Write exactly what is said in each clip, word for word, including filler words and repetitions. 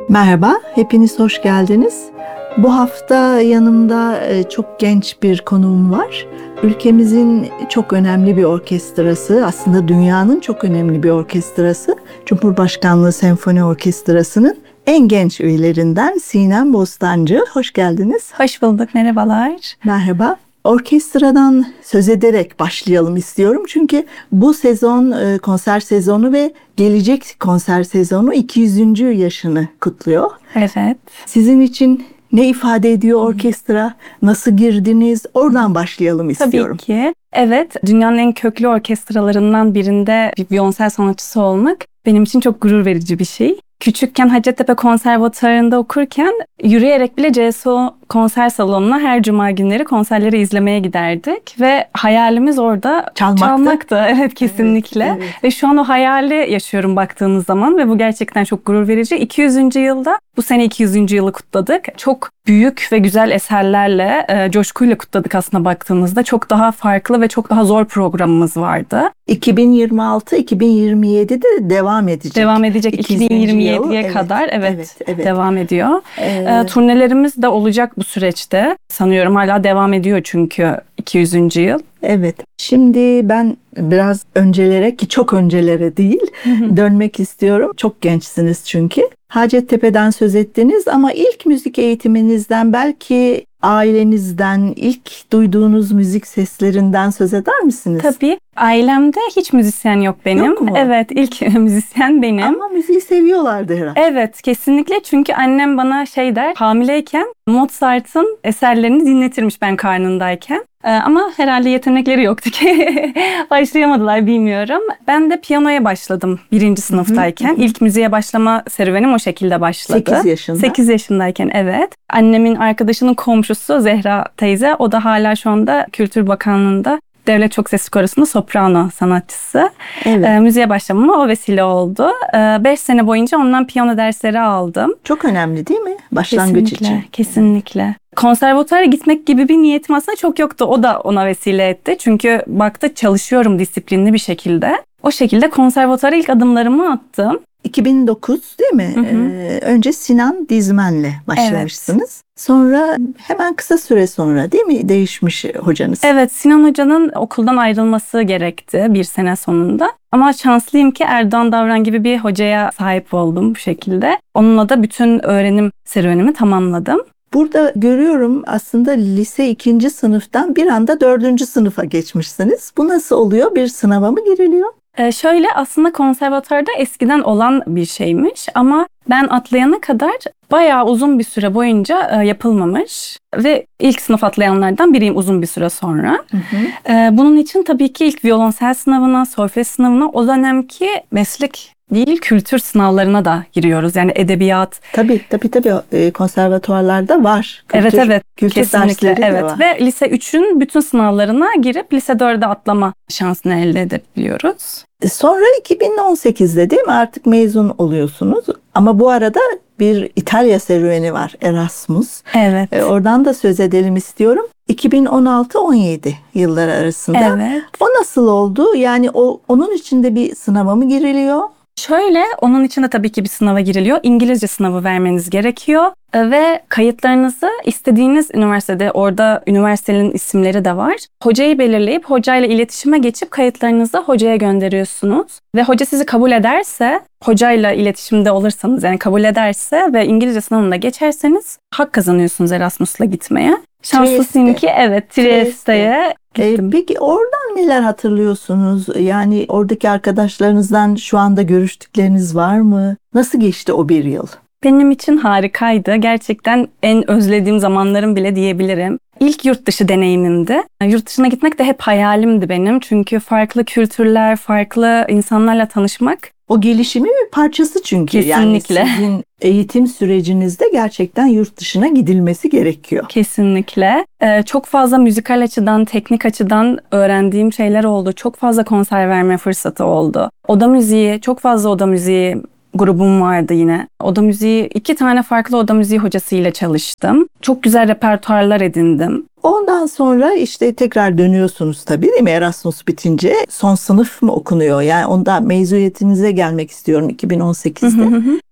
Merhaba, hepiniz hoş geldiniz. Bu hafta yanımda çok genç bir konuğum var. Ülkemizin çok önemli bir orkestrası, aslında dünyanın çok önemli bir orkestrası, Cumhurbaşkanlığı Senfoni Orkestrası'nın en genç üyelerinden Sinem Bostancı. Hoş geldiniz. Hoş bulduk, merhabalar. Merhaba. Orkestradan söz ederek başlayalım istiyorum. Çünkü bu sezon konser sezonu ve gelecek konser sezonu iki yüzüncü yaşını kutluyor. Evet. Sizin için ne ifade ediyor orkestra? Nasıl girdiniz? Oradan başlayalım istiyorum. Tabii ki. Evet, dünyanın en köklü orkestralarından birinde bir viyonsel sanatçısı olmak benim için çok gurur verici bir şey. Küçükken Hacettepe Konservatuvarı'nda okurken yürüyerek bile C S O konser salonuna her cuma günleri konserleri izlemeye giderdik. Ve hayalimiz orada Çalmaktı. çalmaktı. Evet, kesinlikle. Evet, evet. Ve şu an o hayali yaşıyorum baktığınız zaman ve bu gerçekten çok gurur verici. iki yüzüncü yılda, bu sene iki yüzüncü yılı kutladık. Çok büyük ve güzel eserlerle, e, coşkuyla kutladık aslında baktığınızda. Çok daha farklı ve çok daha zor programımız vardı. iki bin yirmi altı iki bin yirmi yedi'de devam edecek. Devam edecek iki bin yirmi yedi'ye yıl. kadar evet, evet, evet. devam ediyor. Ee, E, turnelerimiz de olacak bu süreçte. Sanıyorum hala devam ediyor çünkü iki yüzüncü yıl. Evet. Şimdi ben biraz öncelere, ki çok öncelere değil, dönmek istiyorum. Çok gençsiniz çünkü. Hacettepe'den söz ettiniz ama ilk müzik eğitiminizden, belki ailenizden, ilk duyduğunuz müzik seslerinden söz eder misiniz? Tabii. Ailemde hiç müzisyen yok benim. Yok mu? Evet, ilk müzisyen benim. Ama müziği seviyorlardı herhalde. Evet, kesinlikle. Çünkü annem bana şey der, hamileyken Mozart'ın eserlerini dinletirmiş ben karnındayken. Ee, ama herhalde yetenekleri yoktu ki başlayamadılar, bilmiyorum. Ben de piyanoya başladım birinci sınıftayken. İlk müziğe başlama serüvenim o şekilde başladı. sekiz yaşında. sekiz yaşındayken, evet. Annemin arkadaşının komşusu Zehra teyze, o da hala şu anda Kültür Bakanlığı'nda Devlet Çok Sesli Korosu'nda soprano sanatçısı. Evet. E, müziğe başlamama o vesile oldu. Beş sene boyunca ondan piyano dersleri aldım. Çok önemli değil mi? Başlangıç Kesinlikle, için. kesinlikle. Konservatuvara gitmek gibi bir niyetim aslında çok yoktu. O da ona vesile etti. Çünkü baktı çalışıyorum disiplinli bir şekilde. O şekilde konservatuvara ilk adımlarımı attım. iki bin dokuz değil mi? Hı hı. Ee, önce Sinan Dizmen'le başlamışsınız. Evet. Sonra hemen kısa süre sonra değil mi değişmiş hocanız? Evet, Sinan Hoca'nın okuldan ayrılması gerekti bir sene sonunda. Ama şanslıyım ki Erdoğan Davran gibi bir hocaya sahip oldum bu şekilde. Onunla da bütün öğrenim serüvenimi tamamladım. Burada görüyorum aslında lise ikinci sınıftan bir anda dördüncü sınıfa geçmişsiniz. Bu nasıl oluyor? Bir sınava mı giriliyor? Ee, şöyle, aslında konservatuvarda eskiden olan bir şeymiş ama ben atlayana kadar bayağı uzun bir süre boyunca e, yapılmamış ve ilk sınıf atlayanlardan biriyim uzun bir süre sonra. Hı hı. E, bunun için tabii ki ilk violonsel sınavına, solfej sınavına, o dönemki meslek değil kültür sınavlarına da giriyoruz. Yani edebiyat. Tabii tabii tabii e, konservatuvarlarda var. Kültür, evet evet kültür kesinlikle dersleri de evet var. Ve lise üçün bütün sınavlarına girip lise dörde atlama şansını elde edebiliyoruz. Sonra iki bin on sekizde değil mi artık mezun oluyorsunuz? Ama bu arada bir İtalya serüveni var, Erasmus. Evet. E, oradan da söz edelim istiyorum. iki bin on altı on yedi yılları arasında. Evet. O nasıl oldu? Yani o onun içinde bir sınava mı giriliyor? Şöyle, onun için de tabii ki bir sınava giriliyor. İngilizce sınavı vermeniz gerekiyor. Ve kayıtlarınızı istediğiniz üniversitede, orada üniversitenin isimleri de var. Hocayı belirleyip hocayla iletişime geçip kayıtlarınızı hocaya gönderiyorsunuz. Ve hoca sizi kabul ederse, hocayla iletişimde olursanız, yani kabul ederse ve İngilizce sınavında geçerseniz hak kazanıyorsunuz Erasmus'la gitmeye. Şanslısın ki evet, Trieste'ye gittim. Ee, peki oradan neler hatırlıyorsunuz? Yani oradaki arkadaşlarınızdan şu anda görüştükleriniz var mı? Nasıl geçti o bir yıl? Benim için harikaydı. Gerçekten en özlediğim zamanlarım bile diyebilirim. İlk yurt dışı deneyimimdi. Yurt dışına gitmek de hep hayalimdi benim. Çünkü farklı kültürler, farklı insanlarla tanışmak. O gelişimin bir parçası çünkü. Kesinlikle. Yani sizin eğitim sürecinizde gerçekten yurt dışına gidilmesi gerekiyor. Kesinlikle. Ee, çok fazla müzikal açıdan, teknik açıdan öğrendiğim şeyler oldu. Çok fazla konser verme fırsatı oldu. Oda müziği, çok fazla oda müziği grubum vardı yine. Oda müziği, iki tane farklı oda müziği hocasıyla çalıştım. Çok güzel repertuarlar edindim. Ondan sonra işte tekrar dönüyorsunuz tabii değil mi? Erasmus bitince son sınıf mı okunuyor? Yani onda mezuniyetinize gelmek istiyorum iki bin on sekizde. Hı hı hı.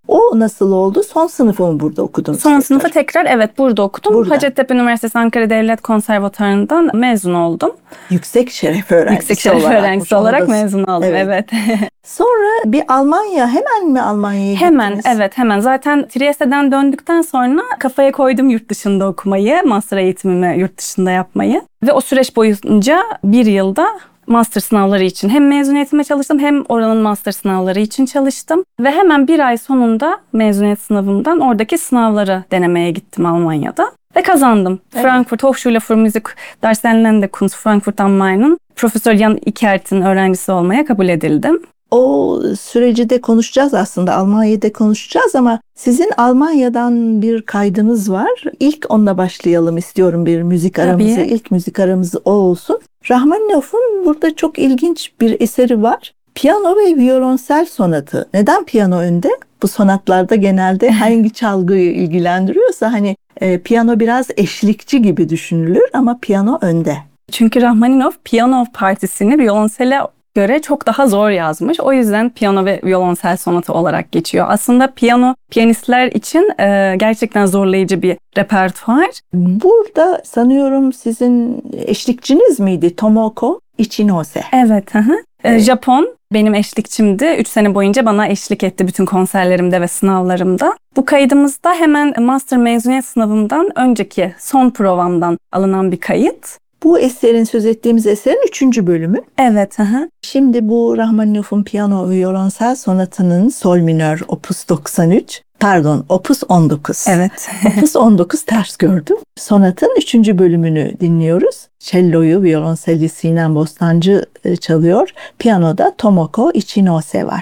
O nasıl oldu? Son sınıfı mı burada okudunuz? Son tekrar? sınıfı tekrar evet burada okudum. Burada. Hacettepe Üniversitesi Ankara Devlet Konservatuarı'ndan mezun oldum. Yüksek şeref öğrencisi Yüksek şeref olarak. öğrencisi olarak mezun oldum. Evet. Evet. Sonra bir Almanya, hemen mi Almanya'ya Hemen gittiniz? evet hemen. Zaten Trieste'den döndükten sonra kafaya koydum yurt dışında okumayı, master eğitimimi yurt dışında yapmayı. Ve o süreç boyunca bir yılda master sınavları için hem mezuniyetime çalıştım hem oranın master sınavları için çalıştım. Ve hemen bir ay sonunda mezuniyet sınavından oradaki sınavları denemeye gittim Almanya'da. Ve kazandım. Evet. Frankfurt Hochschule für Musik der Länder Kunst Frankfurt am Main'ın Profesör Jan Ikert'in öğrencisi olmaya kabul edildim. O süreci de konuşacağız aslında. Almanya'da konuşacağız ama sizin Almanya'dan bir kaydınız var. İlk onunla başlayalım istiyorum, bir müzik aramızı. Tabii. İlk müzik aramız o olsun. Rahmaninov'un burada çok ilginç bir eseri var. Piyano ve violonsel sonatı. Neden piyano önde? Bu sonatlarda genelde hangi çalgıyı ilgilendiriyorsa hani e, piyano biraz eşlikçi gibi düşünülür ama piyano önde. Çünkü Rahmaninov piyano partisini violonsele göre çok daha zor yazmış. O yüzden piyano ve violonsel sonatı olarak geçiyor. Aslında piyano piyanistler için e, gerçekten zorlayıcı bir repertuar. Burada sanıyorum sizin eşlikçiniz miydi? Tomoko Ichinose. Evet. Hı hı. E, Evet. Japon benim eşlikçimdi. Üç sene boyunca bana eşlik etti bütün konserlerimde ve sınavlarımda. Bu kaydımızda hemen master mezuniyet sınavımdan önceki son provamdan alınan bir kayıt. Bu eserin, söz ettiğimiz eserin üçüncü bölümü. Evet. Hı hı. Şimdi bu Rahmaninov'un piyano ve violonsel sonatının sol minör opus doksan üç, pardon opus on dokuz. Evet. Opus on dokuz ters gördüm. Sonatın üçüncü bölümünü dinliyoruz. Cello'yu violonseli Sinem Bostancı çalıyor. Piyanoda Tomoko Ichinose var.